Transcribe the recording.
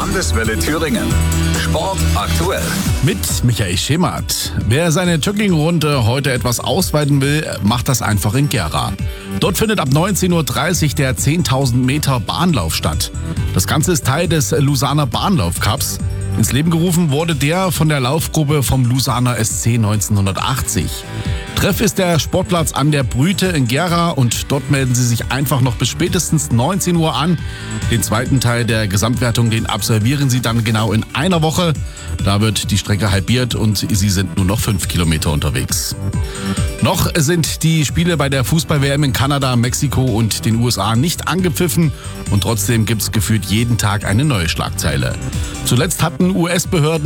Landeswelle Thüringen. Sport aktuell. Mit Michael Schemert. Wer seine Joggingrunde heute etwas ausweiten will, macht das einfach in Gera. Dort findet ab 19.30 Uhr der 10.000 Meter Bahnlauf statt. Das Ganze ist Teil des Lusaner Bahnlauf-Cups. Ins Leben gerufen wurde der von der Laufgruppe vom Lusaner SC 1980. Treff ist der Sportplatz an der Brüte in Gera und dort melden Sie sich einfach noch bis spätestens 19 Uhr an. Den zweiten Teil der Gesamtwertung, den absolvieren Sie dann genau in einer Woche. Da wird die Strecke halbiert und Sie sind nur noch 5 Kilometer unterwegs. Noch sind die Spiele bei der Fußball-WM in Kanada, Mexiko und den USA nicht angepfiffen und trotzdem gibt es gefühlt jeden Tag eine neue Schlagzeile. Zuletzt hatten US-Behörden